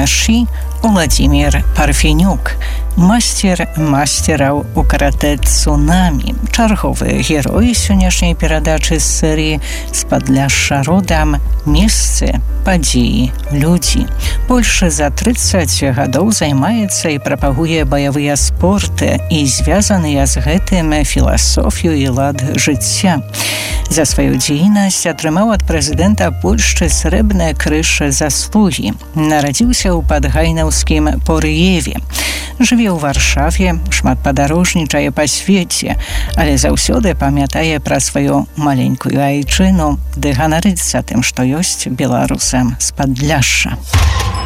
Подляшши Владимир Парфенюк, мастер мастераў у каратэ «Цунамі», чарговы герой сённяшняй перадачы з серыі «З Падляшша родам. Месцы, падзеі, людзі». Больш за 30 гадоў займаецца і прапагуе баявыя спорты і звязаныя з гэтым філасофію і лад жыцця. За сваю дзейнасць атрымаў ад прэзідэнта Польшчы срэбны крыж заслугі. Нарадзіўся ў падгайнаўскім Порыеве. Жыве ў Варшаве, шмат падарожнічае па свеце, але заўсёды памятае пра сваю маленькую айчыну ды ганарыцца тым, што ёсць беларусам з Падляшша.